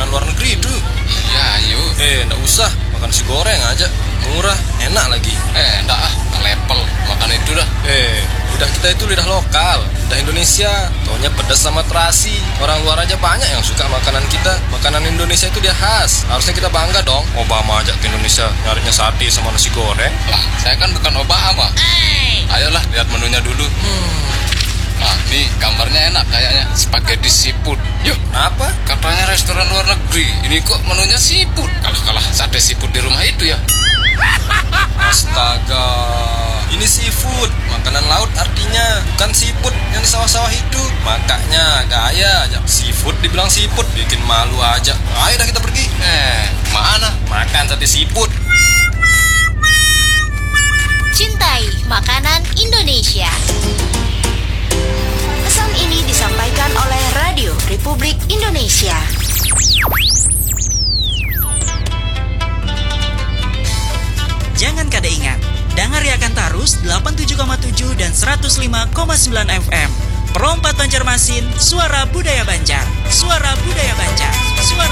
makanan luar negeri itu. Iya, ayo. Nggak usah, makan nasi goreng aja. Murah, enak lagi. Enggak ah, level. Makan itu dah. Lidah kita itu lidah lokal, lidah Indonesia. Taunya pedas sama terasi. Orang luar aja banyak yang suka makanan kita. Makanan Indonesia itu dia khas. Harusnya kita bangga dong. Obama ajak ke Indonesia, nyarinya sate sama nasi goreng. Lah, saya kan bukan Obama. Ayolah, lihat menunya dulu. Nah, nih gambarnya enak kayaknya. Spaghetti seafood. Yuk, Apa? katanya restoran luar negeri. Ini kok menunya seafood. Kalah sate seafood di rumah itu ya. Astaga, ini seafood, makanan laut artinya, bukan seafood yang di sawah-sawah itu. Makanya gaya aja, seafood dibilang seafood, bikin malu aja. Ayo dah kita pergi. Mana? Makan sate seafood. Cintai makanan Indonesia. Pesan ini disampaikan oleh Radio Republik Indonesia. Jangan kada ingat, dengarkan terus 87,7 dan 105,9 FM. Perompat Banjarmasin, suara budaya Banjar. Suara budaya Banjar. Suara